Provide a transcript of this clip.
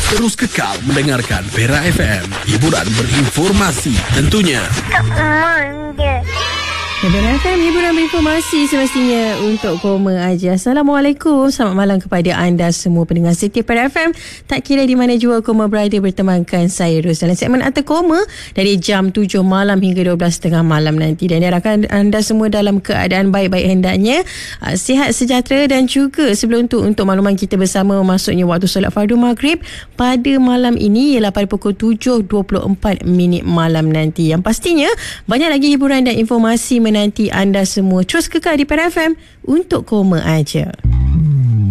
Terus kekal mendengarkan Perak FM. Hiburan berinformasi tentunya. Perak FM, hiburan berinformasi semestinya untuk koma aja. Assalamualaikum, selamat malam kepada anda semua pendengar setia Perak FM. Tak kira di mana jua koma berada, bertemankan saya Ros dalam segmen Antar Koma dari jam 7 malam hingga 12.30 malam nanti. Dan diharapkan anda semua dalam keadaan baik-baik hendaknya, sihat sejahtera. Dan juga sebelum tu, untuk makluman kita bersama, masuknya waktu solat fardu maghrib pada malam ini ialah pada pukul 7.24 malam nanti. Yang pastinya banyak lagi hiburan dan informasi menanti anda semua. Terus kekal di Perak FM untuk koma aja.